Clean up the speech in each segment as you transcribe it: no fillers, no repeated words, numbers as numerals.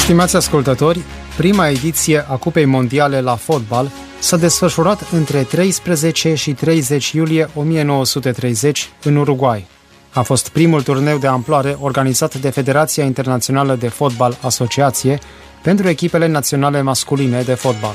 Stimați ascultători, prima ediție a Cupei Mondiale la fotbal s-a desfășurat între 13 și 30 iulie 1930 în Uruguay. A fost primul turneu de amploare organizat de Federația Internațională de Fotbal Asociație pentru echipele naționale masculine de fotbal.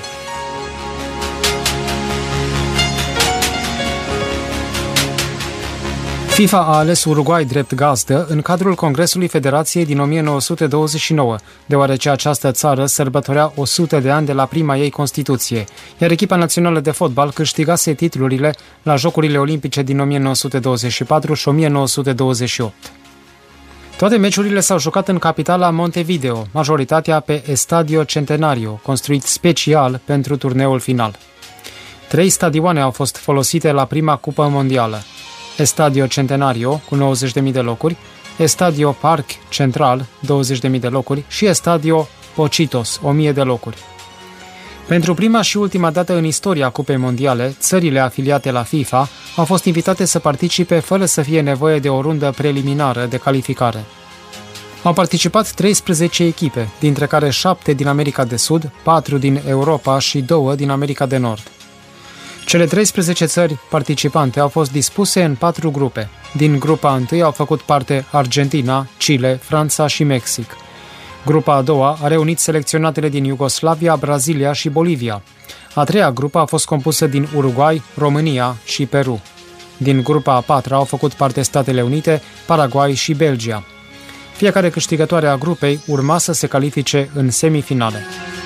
FIFA a ales Uruguay drept gazdă în cadrul Congresului Federației din 1929, deoarece această țară sărbătorea 100 de ani de la prima ei Constituție, iar echipa națională de fotbal câștigase titlurile la Jocurile Olimpice din 1924 și 1928. Toate meciurile s-au jucat în capitala Montevideo, majoritatea pe Estadio Centenario, construit special pentru turneul final. 3 stadioane au fost folosite la prima Cupă Mondială: Estadio Centenario, cu 90.000 de locuri, Estadio Park Central, 20.000 de locuri și Estadio Pocitos, 1.000 de locuri. Pentru prima și ultima dată în istoria Cupei Mondiale, țările afiliate la FIFA au fost invitate să participe fără să fie nevoie de o rundă preliminară de calificare. Au participat 13 echipe, dintre care 7 din America de Sud, 4 din Europa și 2 din America de Nord. Cele 13 țări participante au fost dispuse în 4 grupe. Din grupa 1 au făcut parte Argentina, Chile, Franța și Mexic. Grupa a doua a reunit selecționatele din Iugoslavia, Brazilia și Bolivia. A treia grupă a fost compusă din Uruguay, România și Peru. Din grupa a patra au făcut parte Statele Unite, Paraguay și Belgia. Fiecare câștigătoare a grupei urma să se califice în semifinale.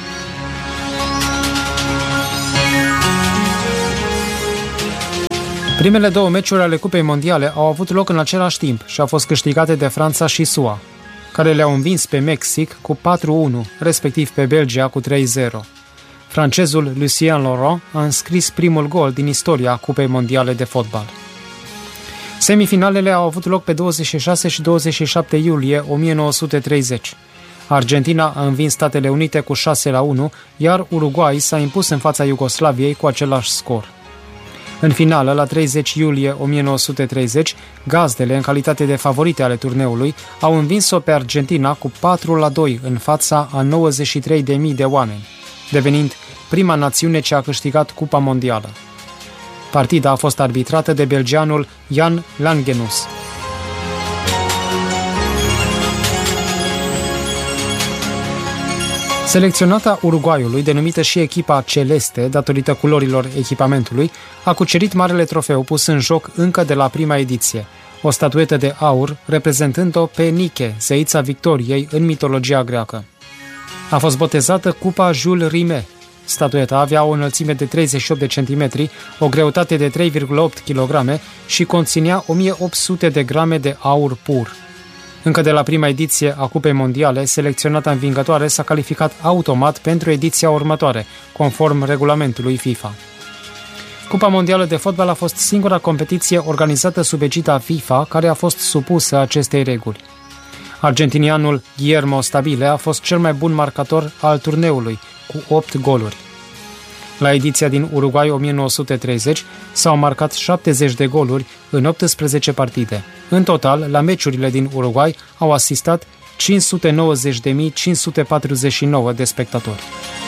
Primele 2 meciuri ale Cupei Mondiale au avut loc în același timp și au fost câștigate de Franța și SUA, care le-au învins pe Mexic cu 4-1, respectiv pe Belgia cu 3-0. Francezul Lucien Laurent a înscris primul gol din istoria Cupei Mondiale de fotbal. Semifinalele au avut loc pe 26 și 27 iulie 1930. Argentina a învins Statele Unite cu 6-1, iar Uruguay s-a impus în fața Iugoslaviei cu același scor. În finală, la 30 iulie 1930, gazdele, în calitate de favorite ale turneului, au învins-o pe Argentina cu 4-2 în fața a 93.000 de oameni, devenind prima națiune ce a câștigat Cupa Mondială. Partida a fost arbitrată de belgianul Jan Langenus. Selecționata Uruguayului, denumită și echipa Celeste, datorită culorilor echipamentului, a cucerit marele trofeu pus în joc încă de la prima ediție, o statuetă de aur reprezentând-o pe Nike, zeița victoriei în mitologia greacă. A fost botezată Cupa Jules Rimet. Statueta avea o înălțime de 38 de centimetri, o greutate de 3,8 kg și conținea 1800 de grame de aur pur. Încă de la prima ediție a Cupei Mondiale, selecționata învingătoare s-a calificat automat pentru ediția următoare, conform regulamentului FIFA. Cupa Mondială de fotbal a fost singura competiție organizată sub egida FIFA care a fost supusă acestei reguli. Argentinianul Guillermo Stabile a fost cel mai bun marcator al turneului, cu 8 goluri. La ediția din Uruguay 1930 s-au marcat 70 de goluri în 18 partide. În total, la meciurile din Uruguay au asistat 590.549 de spectatori.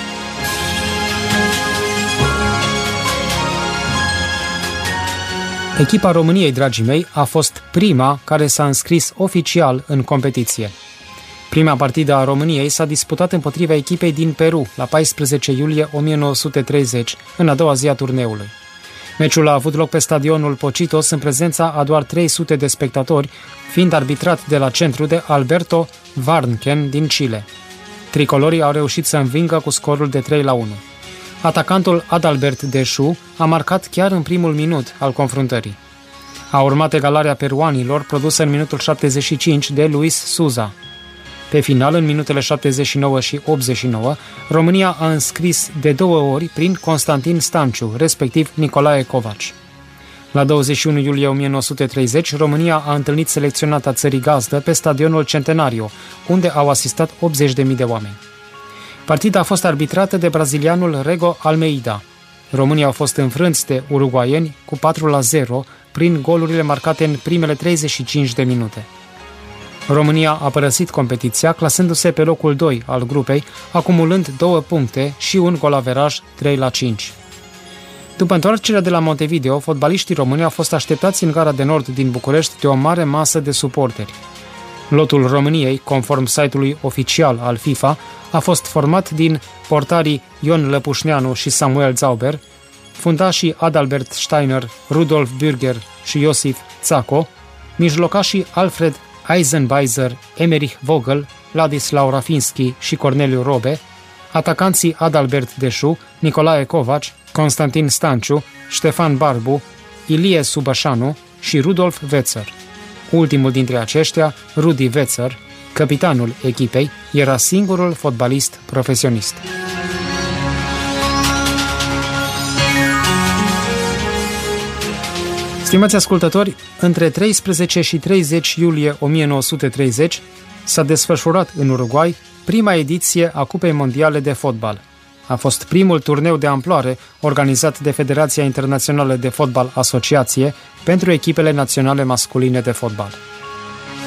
Echipa României, dragii mei, a fost prima care s-a înscris oficial în competiție. Prima partidă a României s-a disputat împotriva echipei din Peru la 14 iulie 1930, în a doua zi a turneului. Meciul a avut loc pe stadionul Pocitos în prezența a doar 300 de spectatori, fiind arbitrat de la centru de Alberto Warnken din Chile. Tricolorii au reușit să învingă cu scorul de 3-1. Atacantul Adalbert Deșu a marcat chiar în primul minut al confruntării. A urmat egalarea peruanilor produsă în minutul 75 de Luis Souza. Pe final, în minutele 79 și 89, România a înscris de 2 ori prin Constantin Stanciu, respectiv Nicolae Covaci. La 21 iulie 1930, România a întâlnit selecționata țării gazdă pe stadionul Centenario, unde au asistat 80.000 de oameni. Partida a fost arbitrată de brazilianul Rego Almeida. Românii au fost înfrânți de uruguaieni cu 4-0 prin golurile marcate în primele 35 de minute. România a părăsit competiția, clasându-se pe locul 2 al grupei, acumulând 2 puncte și un golaveraj 3-5. După întoarcerea de la Montevideo, fotbaliștii români au fost așteptați în gara de nord din București de o mare masă de suporteri. Lotul României, conform site-ului oficial al FIFA, a fost format din portarii Ion Lăpușneanu și Samuel Zauber, fundașii Adalbert Steiner, Rudolf Bürger și Iosif Țaco, mijlocașii Alfred Eisenbeiser, Emmerich Vogel, Ladislau Rafinski și Corneliu Robe, atacanții Adalbert Deșu, Nicolae Covaci, Constantin Stanciu, Ștefan Barbu, Ilie Subășanu și Rudolf Wetzer. Ultimul dintre aceștia, Rudi Wetzer, capitanul echipei, era singurul fotbalist profesionist. Stimați ascultători, între 13 și 30 iulie 1930 s-a desfășurat în Uruguay prima ediție a Cupei Mondiale de Fotbal. A fost primul turneu de amploare organizat de Federația Internațională de Fotbal Asociație pentru echipele naționale masculine de fotbal.